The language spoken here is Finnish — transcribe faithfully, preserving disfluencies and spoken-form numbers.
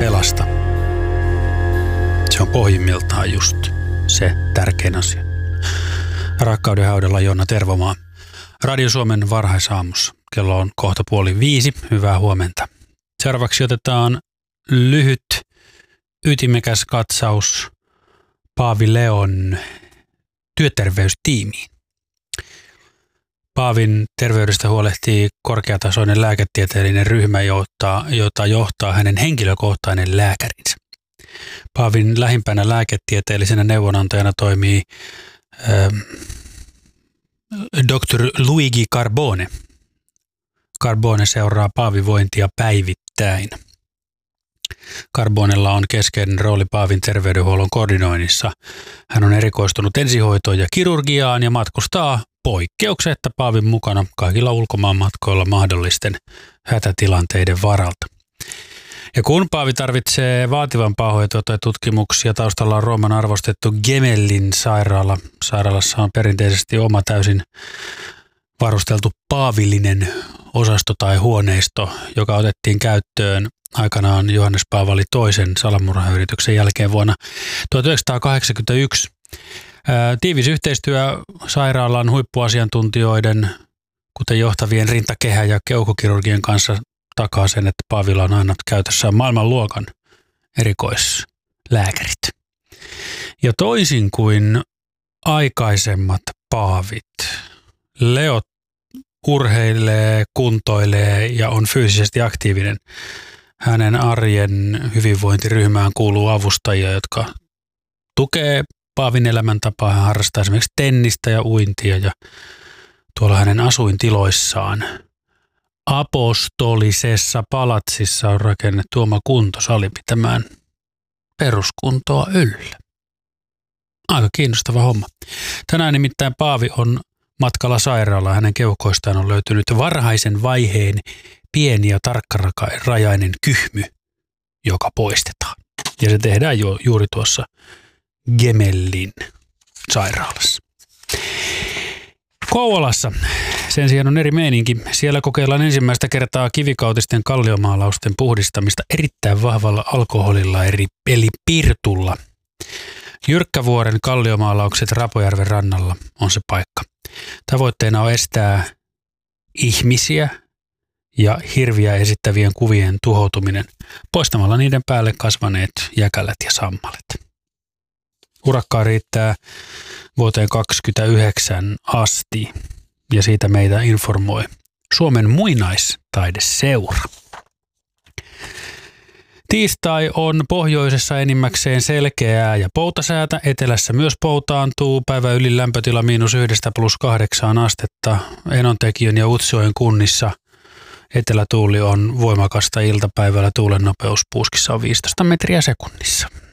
pelasta. Se on pohjimmiltaan just se tärkein asia. Rakkauden haudalla Joona Tervomaa. Radio Suomen varhaisaamussa. Kello on kohta puoli viisi. Hyvää huomenta. Seuraavaksi otetaan lyhyt, ytimekäs katsaus Paavi Leon työterveystiimiin. Paavin terveydestä huolehtii korkeatasoinen lääketieteellinen ryhmä, jota, jota johtaa hänen henkilökohtainen lääkärinsä. Paavin lähimpänä lääketieteellisenä neuvonantajana toimii äh, doktor Luigi Carbone. Carbone seuraa Paavin vointia päivittäin. Carbonella on keskeinen rooli Paavin terveydenhuollon koordinoinnissa. Hän on erikoistunut ensihoitoon ja kirurgiaan ja matkustaa poikkeuksetta Paavin mukana kaikilla ulkomaanmatkoilla mahdollisten hätätilanteiden varalta. Ja kun Paavi tarvitsee vaativampaa hoitoa tai tutkimuksia, taustalla on Rooman arvostettu Gemellin sairaala. Sairaalassa on perinteisesti oma täysin varusteltu paavillinen osasto tai huoneisto, joka otettiin käyttöön aikanaan Johannes Paavali toisen salamurhayrityksen jälkeen vuonna tuhatyhdeksänsataakahdeksankymmentäyksi. Ää, tiivis yhteistyö sairaalan huippuasiantuntijoiden, kuten johtavien rintakehä- ja keuhkokirurgien kanssa takaa sen, että Paavilla on aina käytössään maailmanluokan erikoislääkärit. Ja toisin kuin aikaisemmat paavit, Leo urheilee, kuntoilee ja on fyysisesti aktiivinen. Hänen arjen hyvinvointiryhmään kuuluu avustajia, jotka tukee Paavin elämäntapaa. Hän harrastaa esimerkiksi tennistä ja uintia ja tuolla hänen asuintiloissaan apostolisessa palatsissa on rakennettu oma kuntosali pitämään peruskuntoa yllä. Aika kiinnostava homma. Tänään nimittäin Paavi on matkalla sairaalaan. Hänen keuhkoistaan on löytynyt varhaisen vaiheen pieni ja tarkkarajainen kyhmy, joka poistetaan. Ja se tehdään jo, juuri tuossa Gemellin sairaalassa. Kouvolassa sen sijaan on eri meininki. Siellä kokeillaan ensimmäistä kertaa kivikautisten kalliomaalausten puhdistamista erittäin vahvalla alkoholilla eli pirtulla. Jyrkkävuoren kalliomaalaukset Rapojärven rannalla on se paikka. Tavoitteena on estää ihmisiä ja hirviä esittävien kuvien tuhoutuminen poistamalla niiden päälle kasvaneet jäkälät ja sammalet. Urakkaa riittää vuoteen kaksikymmentäyhdeksän asti ja siitä meitä informoi Suomen muinaistaideseura. Tiistai on pohjoisessa enimmäkseen selkeää ja poutasäätä. Etelässä myös poutaantuu. Päivän ylin lämpötila miinus yhdestä plus kahdeksaan astetta. Enontekiön ja Utsjoen kunnissa etelätuuli on voimakasta iltapäivällä. Tuulen nopeus puuskissa on viisitoista metriä sekunnissa.